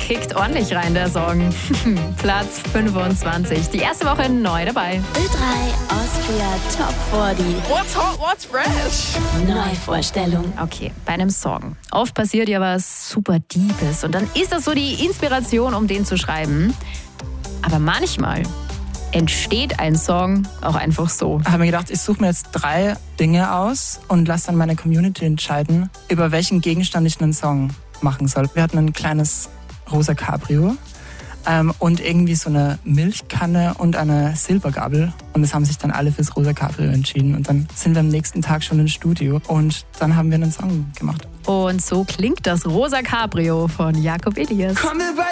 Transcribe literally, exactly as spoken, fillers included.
kickt ordentlich rein, der Song. Platz fünfundzwanzig. Die erste Woche neu dabei. Ö drei Austria Top vierzig. What's hot, what's fresh? Neuvorstellung. Okay, bei einem Song. Oft passiert ja was super Deepes und dann ist das so die Inspiration, um den zu schreiben. Aber manchmal entsteht ein Song auch einfach so. Ich habe mir gedacht, ich suche mir jetzt drei Dinge aus und lasse dann meine Community entscheiden, über welchen Gegenstand ich einen Song machen soll. Wir hatten ein kleines rosa Cabrio ähm, und irgendwie so eine Milchkanne und eine Silbergabel. Und es haben sich dann alle fürs rosa Cabrio entschieden. Und dann sind wir am nächsten Tag schon im Studio und dann haben wir einen Song gemacht. Und so klingt das rosa Cabrio von Jakob Elias.